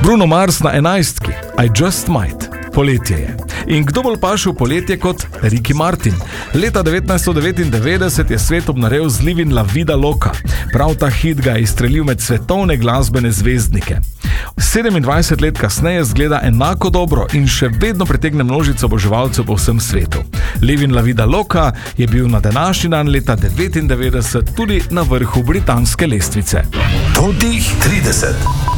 Bruno Mars na 11. I Just Might. Poletje je. In kdo bolj paše v poletje kot Ricky Martin? Leta 1999 je svet obnorel z Livin La Vida Loca. Prav ta hit ga je izstrelil med svetovne glasbene zvezdnike. 27 let kasneje zgleda enako dobro in še vedno pritegne množico oboževalcev po vsem svetu. Livin La Vida Loca je bil na današnji dan leta 1999 tudi na vrhu britanske lestvice. Totih 30.